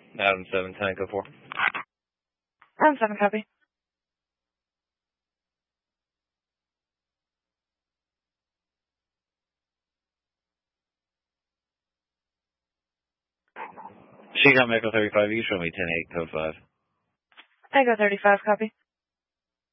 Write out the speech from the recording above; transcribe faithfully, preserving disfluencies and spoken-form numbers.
Adam seven, Tango four. Adam seven, copy. She got Echo thirty-five, you show me ten eight, code five. Echo thirty-five, copy.